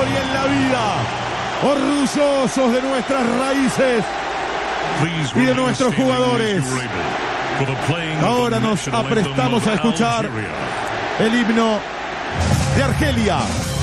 fútbol y en la vida. Orgullosos de nuestras raíces y de nuestros jugadores. Ahora nos aprestamos a escuchar el himno de Argelia.